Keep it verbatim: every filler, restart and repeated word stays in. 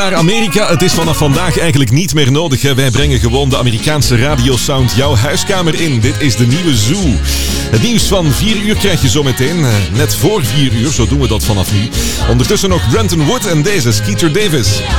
Naar Amerika, het is vanaf vandaag eigenlijk niet meer nodig. Hè. Wij brengen gewoon de Amerikaanse radiosound jouw huiskamer in. Dit is de nieuwe Zoo. Het nieuws van vier uur krijg je zo meteen. Net voor vier uur, zo doen we dat vanaf nu. Ondertussen nog Brenton Wood en deze Skeeter Davis.